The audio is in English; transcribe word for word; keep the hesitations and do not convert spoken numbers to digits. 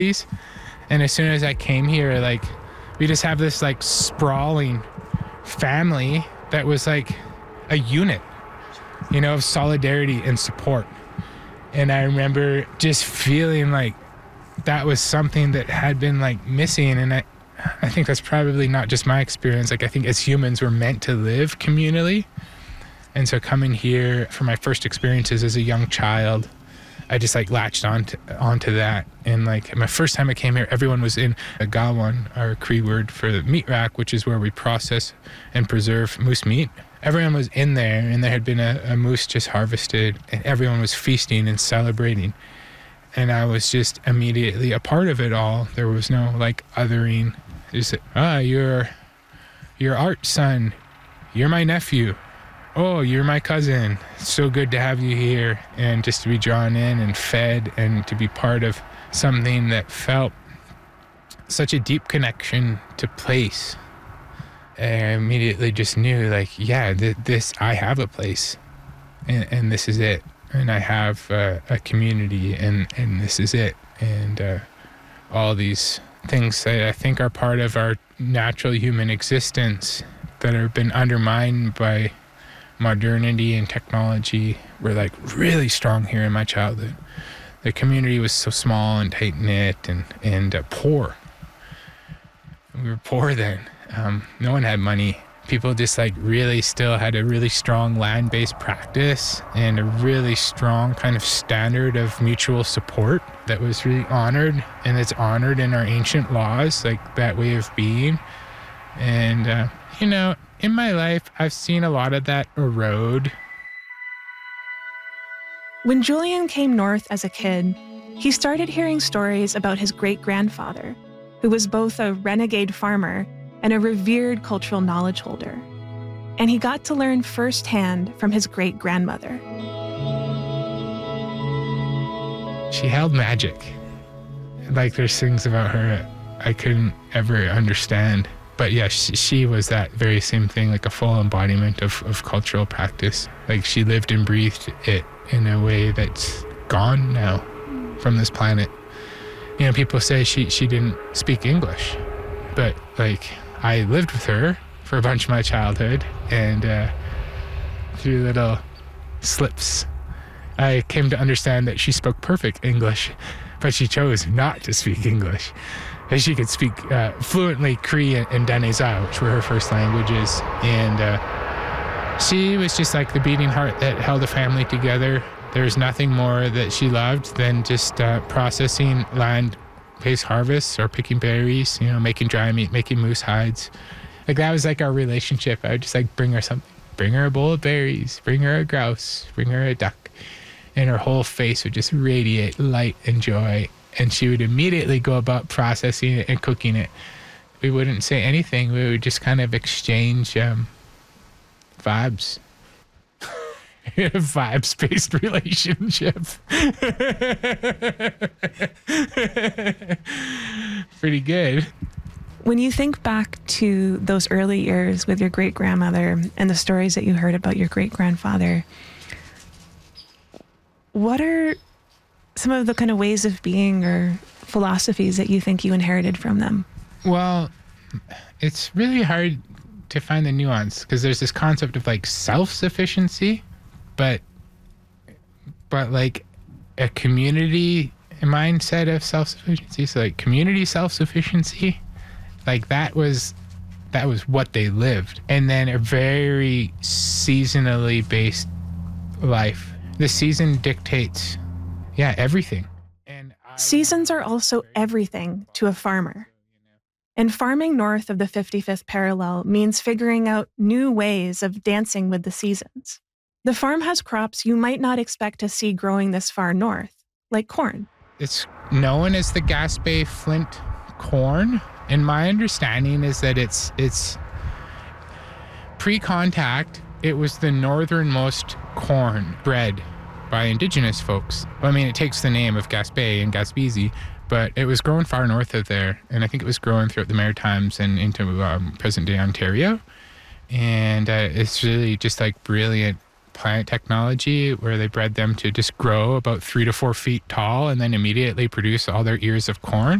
And as soon as I came here, like, we just have this like sprawling family that was like a unit, you know, of solidarity and support. And I remember just feeling like that was something that had been like missing. And I, I think that's probably not just my experience. Like, I think as humans, we're meant to live communally. And so coming here for my first experiences as a young child, I just like latched onto, onto that. And like my first time I came here, everyone was in a gawan, our Cree word for the meat rack, which is where we process and preserve moose meat. Everyone was in there, and there had been a, a moose just harvested, and everyone was feasting and celebrating. And I was just immediately a part of it all. There was no like othering. Just, ah, you're, you're Art's son. You're my nephew. Oh, you're my cousin. It's so good to have you here. And just to be drawn in and fed and to be part of something that felt such a deep connection to place. I immediately just knew, like, yeah, th- this, I have a place, and, and this is it. And I have uh, a community, and, and this is it. And uh, all these things that I think are part of our natural human existence that have been undermined by modernity and technology were like really strong here in my childhood. The community was so small and tight-knit and, and uh, poor. We were poor then. Um, no one had money. People just like really still had a really strong land-based practice and a really strong kind of standard of mutual support that was really honored, and it's honored in our ancient laws, like that way of being. And, uh, you know, in my life, I've seen a lot of that erode. When Julian came north as a kid, he started hearing stories about his great-grandfather, who was both a renegade farmer and a revered cultural knowledge holder. And he got to learn firsthand from his great-grandmother. She held magic. Like, there's things about her that I couldn't ever understand. But yeah, she, she was that very same thing, like a full embodiment of, of cultural practice. Like, she lived and breathed it in a way that's gone now from this planet. You know, people say she, she didn't speak English, but like, I lived with her for a bunch of my childhood, and uh, through little slips, I came to understand that she spoke perfect English, but she chose not to speak English. And she could speak uh, fluently Cree and Daneza, which were her first languages. And uh, she was just like the beating heart that held the family together. There was nothing more that she loved than just uh, processing land-based harvests or picking berries, you know, making dry meat, making moose hides. Like, that was like our relationship. I would just like bring her something, bring her a bowl of berries, bring her a grouse, bring her a duck. And her whole face would just radiate light and joy. And she would immediately go about processing it and cooking it. We wouldn't say anything. We would just kind of exchange um, vibes. Vibes-based relationship. Pretty good. When you think back to those early years with your great-grandmother and the stories that you heard about your great-grandfather, what are some of the kind of ways of being or philosophies that you think you inherited from them? Well, it's really hard to find the nuance, because there's this concept of like self-sufficiency, but but like a community mindset of self-sufficiency. So like community self-sufficiency, like that was that was what they lived. And then a very seasonally based life. The season dictates Yeah, everything. And I, Seasons are also everything to a farmer. And farming north of the fifty-fifth parallel means figuring out new ways of dancing with the seasons. The farm has crops you might not expect to see growing this far north, like corn. It's known as the Gaspé Flint corn, and my understanding is that it's it's pre-contact, it was the northernmost corn bred by indigenous folks. Well, I mean, it takes the name of Gaspé and Gaspésie, but it was grown far north of there, and I think it was grown throughout the Maritimes and into um, present-day Ontario. And uh, it's really just like brilliant plant technology where they bred them to just grow about three to four feet tall and then immediately produce all their ears of corn.